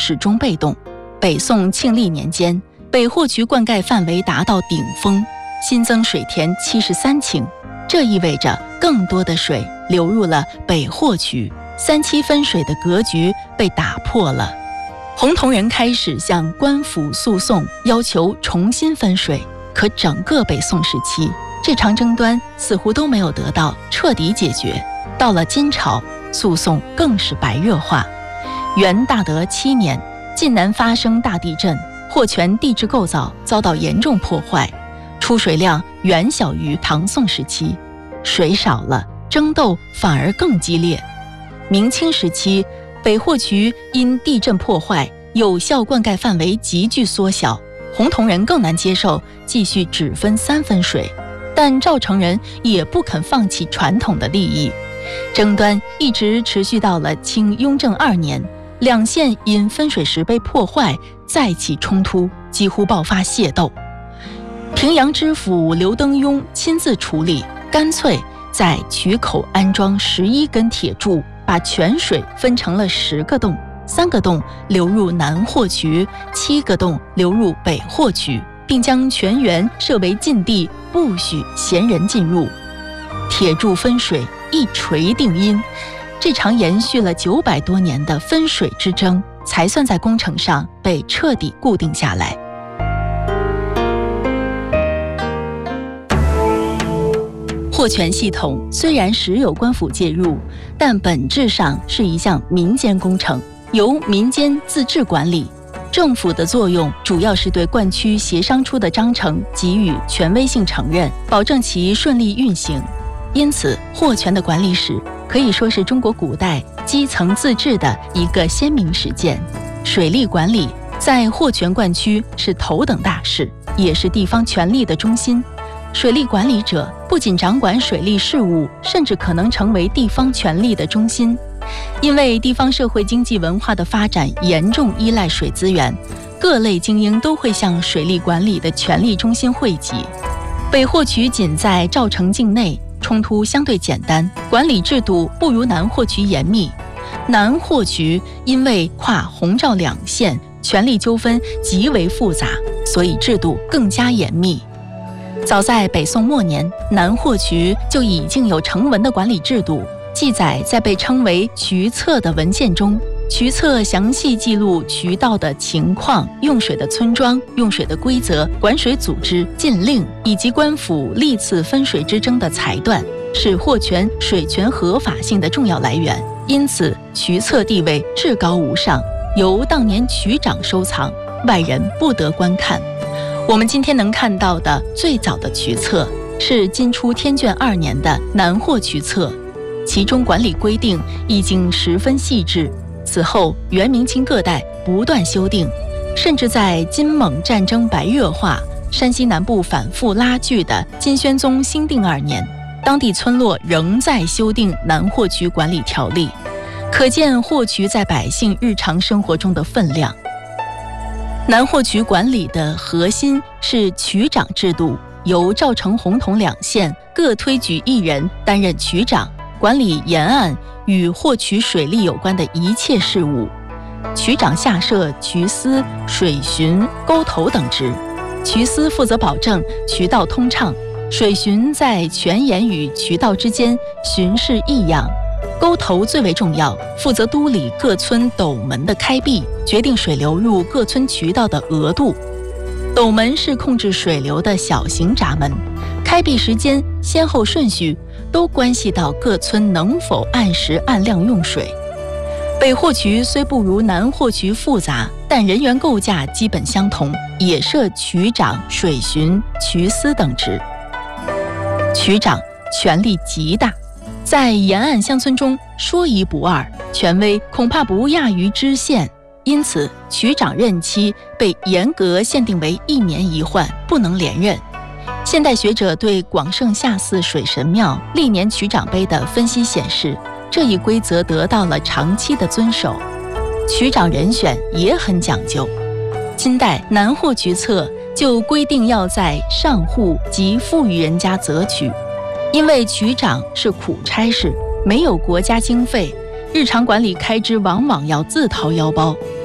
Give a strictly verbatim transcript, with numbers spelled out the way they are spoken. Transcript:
始终被动。北宋庆历年间，北霍渠灌溉范围达到顶峰，新增水田七十三顷，这意味着更多的水流入了北霍渠，三七分水的格局被打破了。洪同人开始向官府诉讼，要求重新分水。可整个北宋时期，这场争端似乎都没有得到彻底解决。到了金朝，诉讼更是白热化。元大德七年，晋南发生大地震，霍泉地质构造遭到严重破坏，出水量远小于唐宋时期，水少了，争斗反而更激烈。明清时期，北霍渠因地震破坏，有效灌溉范围急剧缩小，洪同人更难接受继续只分三分水，但赵成人也不肯放弃传统的利益。争端一直持续到了清雍正二年，两县因分水时被破坏，再起冲突，几乎爆发械斗。平阳知府刘登庸亲自处理，干脆在渠口安装十一根铁柱，把泉水分成了十个洞，三个洞流入南霍渠，七个洞流入北霍渠，并将泉源设为禁地，不许闲人进入。铁柱分水一锤定音，这场延续了九百多年的分水之争，才算在工程上被彻底固定下来。霍泉系统虽然时有官府介入，但本质上是一项民间工程，由民间自治管理。政府的作用主要是对灌区协商出的章程给予权威性承认，保证其顺利运行。因此，霍泉的管理史可以说是中国古代基层自治的一个鲜明实践。水利管理在霍泉灌区是头等大事，也是地方权力的中心。水利管理者不仅掌管水利事务，甚至可能成为地方权力的中心。因为地方社会经济文化的发展严重依赖水资源，各类精英都会向水利管理的权力中心汇集。北霍渠仅在赵城境内，冲突相对简单，管理制度不如南霍渠严密。南霍渠因为跨洪赵两县，权力纠纷极为复杂，所以制度更加严密。早在北宋末年，南霍渠就已经有成文的管理制度，记载在被称为渠册的文献中。渠册详细记录渠道的情况、用水的村庄、用水的规则、管水组织、禁令以及官府历次分水之争的裁断，是霍泉水权合法性的重要来源。因此，渠册地位至高无上，由当年渠长收藏，外人不得观看。我们今天能看到的最早的渠册是金初天眷二年的南霍渠册，其中管理规定已经十分细致。此后，元明清各代不断修订，甚至在金蒙战争白热化、山西南部反复拉锯的金宣宗兴定二年，当地村落仍在修订南霍渠管理条例，可见霍渠在百姓日常生活中的分量。南霍渠管理的核心是渠长制度，由赵城、洪同两县各推举一人担任渠长，管理沿岸与霍渠水利有关的一切事务。渠长下设渠司、水巡、沟头等职。渠司负责保证渠道通畅，水巡在泉眼与渠道之间巡视异样，沟头最为重要，负责督理各村斗门的开闭，决定水流入各村渠道的额度。斗门是控制水流的小型闸门，开闭时间、先后顺序都关系到各村能否按时按量用水。北霍渠虽不如南霍渠复杂，但人员构架基本相同，也设渠长、水巡、渠司等职。渠长权力极大，在沿岸乡村中说一不二，权威恐怕不亚于知县。因此，渠长任期被严格限定为一年一换，不能连任。现代学者对广胜下寺水神庙历年渠长碑的分析显示，这一规则得到了长期的遵守。渠长人选也很讲究。金代南霍渠册就规定要在上户及富裕人家择渠，因为渠长是苦差事，没有国家经费，日常管理开支往往要自掏腰包。